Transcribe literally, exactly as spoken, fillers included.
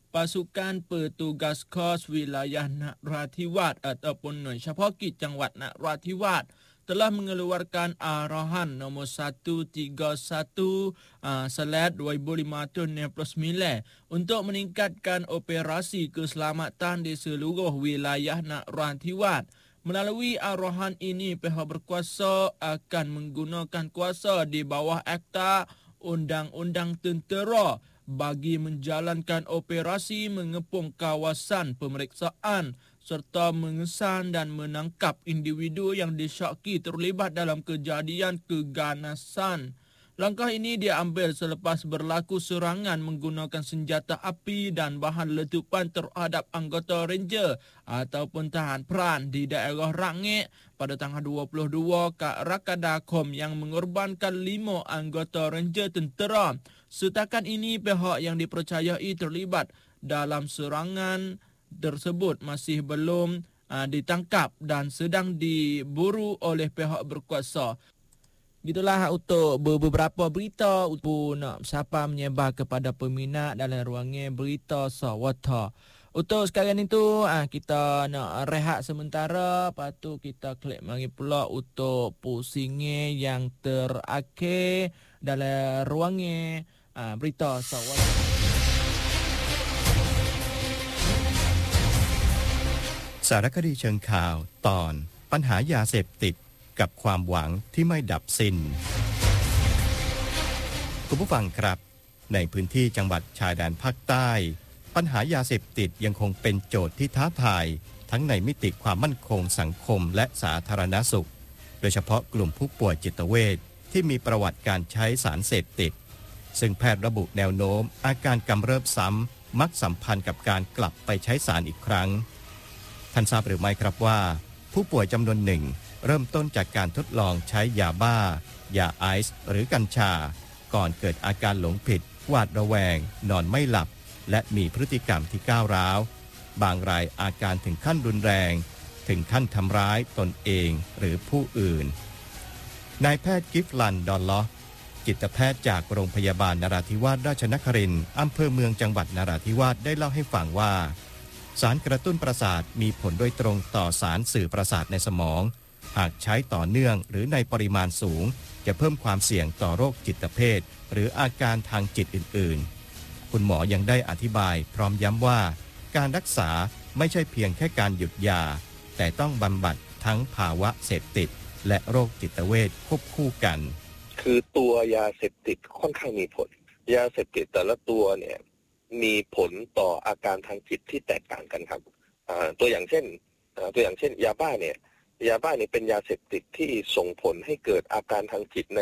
pasukan petugas kos wilayah Narathivat ataupun hน่วยเฉพาะกิจจังหวัดนราธิวาสtelah mengeluarkan arahan nombor seratus tiga puluh satu slash dua ribu lima ratus enam puluh sembilan untuk meningkatkan operasi keselamatan di seluruh wilayah Narathivat. Melalui arahan ini, pihak berkuasa akan menggunakan kuasa di bawah Akta Undang-Undang Tentera bagi menjalankan operasi mengepung kawasan pemeriksaan serta mengesan dan menangkap individu yang disyaki terlibat dalam kejadian keganasan. Langkah ini diambil selepas berlaku serangan menggunakan senjata api dan bahan letupan terhadap anggota Ranger ataupun tahan peran di daerah Rangit pada tanggal dua puluh dua Rakadakom yang mengorbankan lima anggota Ranger tentera. Setakat ini, pihak yang dipercayai terlibat dalam serangan tersebut masih belum uh, ditangkap dan sedang diburu oleh pihak berkuasa. Gitulah untuk beberapa berita untuk nak siapa menyebar kepada peminat dalam ruangan berita Sawata. Untuk sekarang itu uh, kita nak rehat sementara, lepas tu kita klik mari pula untuk pusingnya yang terakhir dalam ruangan uh, berita Sawata. สารคดีเชิงข่าวตอนปัญหายาเสพติดกับความหวังที่ไม่ดับสิ้นคุณผู้ฟังครับในพื้นที่จังหวัดชายแดนภาคใต้ปัญหายาเสพติดยังคงเป็นโจทย์ที่ท้าทายทั้งในมิติความมั่นคงสังคมและสาธารณสุขโดยเฉพาะกลุ่มผู้ป่วยจิตเวชที่มีประวัติการใช้สารเสพติดซึ่งแพทย์ระบุแนวโน้มอาการกำเริบซ้ำมักสัมพันธ์กับการกลับไปใช้สารอีกครั้งท่านทราบหรือไม่ครับว่าผู้ป่วยจำนวนหนึ่งเริ่มต้นจากการทดลองใช้ยาบ้ายาไอซ์หรือกัญชาก่อนเกิดอาการหลงผิดหวาดระแวงนอนไม่หลับและมีพฤติกรรมที่ก้าวร้าวบางรายอาการถึงขั้นรุนแรงถึงขั้นทำร้ายตนเองหรือผู้อื่นนายแพทย์กิฟลันดอนลอจิตแพทย์จากโรงพยาบาลนราธิวาสราชนครินทร์อำเภอเมืองจังหวัดนราธิวาสได้เล่าให้ฟังว่าสารกระตุ้นประสาทมีผลโดยตรงต่อสารสื่อประสาทในสมองหากใช้ต่อเนื่องหรือในปริมาณสูงจะเพิ่มความเสี่ยงต่อโรคจิตเภทหรืออาการทางจิตอื่นๆคุณหมอยังได้อธิบายพร้อมย้ำว่าการรักษาไม่ใช่เพียงแค่การหยุดยาแต่ต้องบำบัดทั้งภาวะเสพติดและโรคจิตเวชควบคู่กันคือตัวยาเสพติดค่อนข้างมีผลยาเสพติดแต่ละตัวเนี่ยมีผลต่ออาการทางจิตที่แตกต่างกันครับตัวอย่างเช่นตัวอย่างเช่นยาบ้าเนี่ยยาบ้าเนี่ยเป็นยาเสพติดที่ส่งผลให้เกิดอาการทางจิตใน